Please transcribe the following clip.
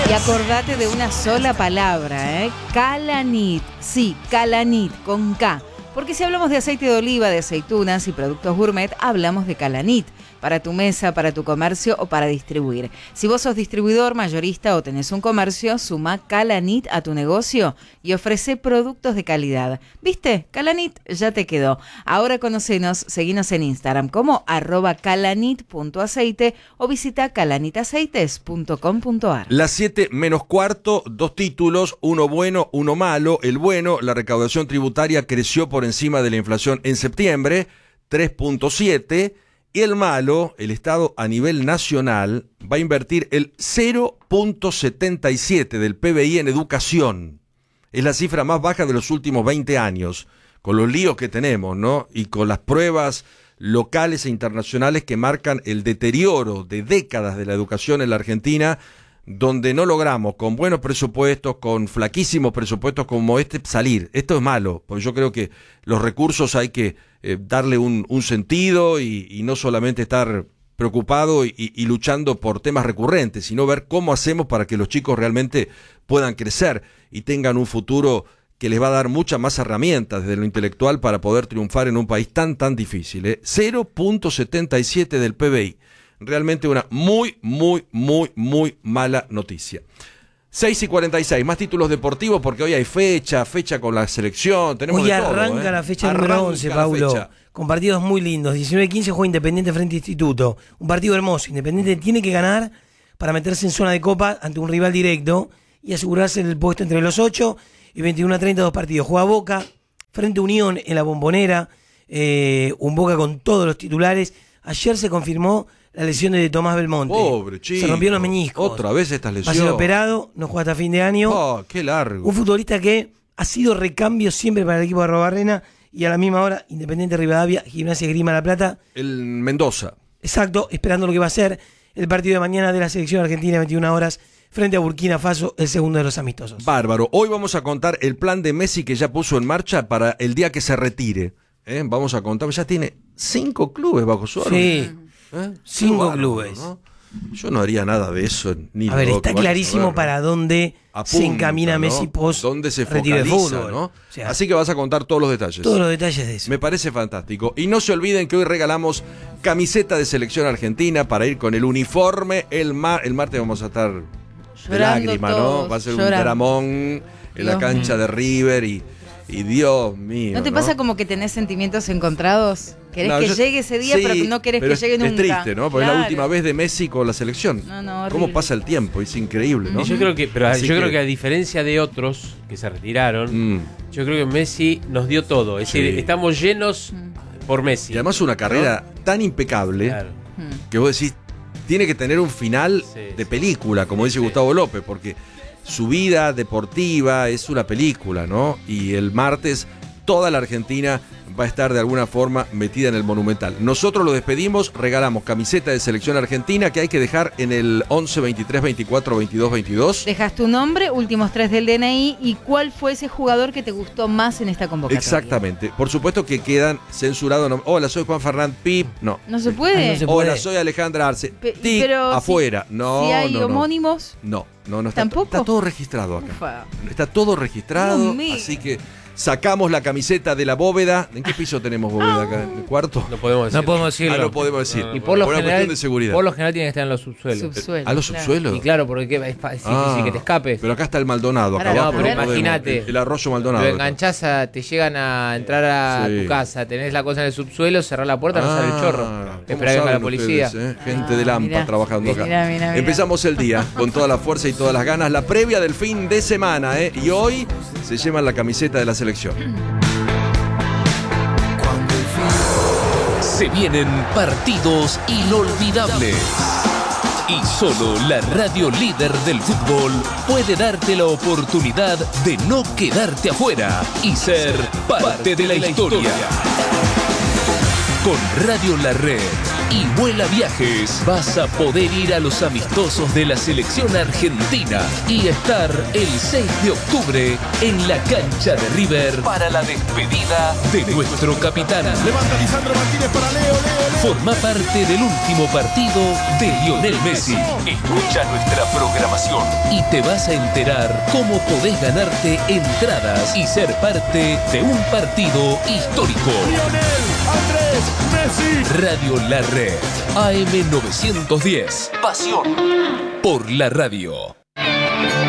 Y acordate de una sola palabra, Calanit. Sí, Calanit, con K. Porque si hablamos de aceite de oliva, de aceitunas y productos gourmet, hablamos de Calanit. Para tu mesa, para tu comercio o para distribuir. Si vos sos distribuidor, mayorista o tenés un comercio, suma Calanit a tu negocio y ofrece productos de calidad. ¿Viste? Calanit ya te quedó. Ahora conocenos, seguinos en Instagram como @calanit.aceite o visita calanitaceites.com.ar. Las 7 menos cuarto, 2 títulos, uno bueno, uno malo. El bueno, la recaudación tributaria creció por encima de la inflación en septiembre, 3.7%. Y el malo, el Estado a nivel nacional va a invertir el 0.77 del PBI en educación. Es la cifra más baja de los últimos 20 años, con los líos que tenemos, ¿no? Y con las pruebas locales e internacionales que marcan el deterioro de décadas de la educación en la Argentina, donde no logramos con buenos presupuestos, con flaquísimos presupuestos como este, salir. Esto es malo, porque yo creo que los recursos hay que darle un sentido y no solamente estar preocupado y luchando por temas recurrentes, sino ver cómo hacemos para que los chicos realmente puedan crecer y tengan un futuro que les va a dar muchas más herramientas desde lo intelectual para poder triunfar en un país tan difícil. 0.77 del PBI. Realmente una muy mala noticia. 6:46, más títulos deportivos porque hoy hay fecha con la selección. Tenemos hoy de todo, arranca la fecha número 11, Paulo. Con partidos muy lindos. 19-15 juega Independiente frente a Instituto. Un partido hermoso. Independiente tiene que ganar para meterse en zona de copa ante un rival directo y asegurarse el puesto entre los 8 y 21-30, 2 partidos. Juega Boca frente a Unión en la Bombonera. Un Boca con todos los titulares. Ayer se confirmó la lesión de Tomás Belmonte. Pobre chico. Se rompió los meñiscos. Otra vez estas lesiones. Va a ser operado, no juega hasta fin de año. Oh, qué largo. Un futbolista que ha sido recambio siempre para el equipo de Arrobarrena y a la misma hora Independiente Rivadavia, Gimnasia Esgrima La Plata. El Mendoza. Exacto, esperando lo que va a ser el partido de mañana de la selección argentina, 21 horas, frente a Burkina Faso, el segundo de los amistosos. Bárbaro. Hoy vamos a contar el plan de Messi que ya puso en marcha para el día que se retire. Vamos a contar, ya tiene 5 clubes bajo su orden. Sí. 5 clubes, ¿no? Yo no haría nada de eso. Ni a ver, está clarísimo para dónde se encamina Messi post dónde se retiro de focaliza, fútbol, ¿no? O sea, así que vas a contar todos los detalles. Todos los detalles de eso. Me parece fantástico. Y no se olviden que hoy regalamos camiseta de selección argentina para ir con el uniforme. El martes vamos a estar de lágrima, ¿no? Va a ser un dramón en la cancha de River y Dios mío. ¿No te pasa como que tenés sentimientos encontrados? ¿Querés que llegue ese día, pero no querés que llegue nunca? Es triste, ¿no? Porque es la última vez de Messi con la selección. No, ¿Cómo pasa el tiempo? Es increíble, ¿no? Yo creo que a diferencia de otros que se retiraron, yo creo que Messi nos dio todo. Es decir, estamos llenos por Messi. Y además una carrera tan impecable que vos decís, tiene que tener un final de película, como dice Gustavo López, porque su vida deportiva es una película, ¿no? Y el martes toda la Argentina va a estar de alguna forma metida en el Monumental. Nosotros lo despedimos, regalamos camiseta de selección argentina que hay que dejar en el 11 23 24 22 22. Dejas tu nombre, últimos 3 del DNI y cuál fue ese jugador que te gustó más en esta convocatoria. Exactamente. Por supuesto que quedan censurados. Hola, soy Juan Fernández Pip. No. No se puede. No se puede. Hola, soy Alejandra Arce. Tic, pero afuera. No, si hay no. homónimos. No está. ¿Tampoco? Está todo registrado acá. Ufa. Está todo registrado, así que sacamos la camiseta de la bóveda. ¿En qué piso tenemos bóveda acá? ¿En el cuarto? No podemos decirlo. No podemos decirlo. No podemos decir. No, Y por lo una general, cuestión de seguridad. por lo general tiene que estar en los subsuelos. ¿A los subsuelos? Y claro, porque es difícil que te escapes. Pero acá está el Maldonado, acá Pará, abajo. no, pero podemos. imagínate. El arroyo Maldonado. Lo enganchás, te llegan a entrar a Sí. tu casa, tenés la cosa en el subsuelo, cerrás la puerta, no sale el chorro. ¿Cómo Esperá que venga la saben policía. ustedes, gente de Lampa mirá. trabajando acá. Mirá. Empezamos el día con toda la fuerza y todas las ganas. La previa del fin de semana, y hoy se llevan la camiseta de la selección. Se vienen partidos inolvidables. Y solo la radio líder del fútbol puede darte la oportunidad de no quedarte afuera y ser parte de la historia. Con Radio La Red y Vuela Viajes vas a poder ir a los amistosos de la selección argentina y estar el 6 de octubre en la cancha de River para la despedida de nuestro capitán. Levanta Lisandro Martínez para Leo. Forma parte del último partido de Lionel Messi. Escucha nuestra programación y te vas a enterar cómo podés ganarte entradas y ser parte de un partido histórico. Lionel Andrés Messi. Radio La Red, AM 910. Pasión por la radio.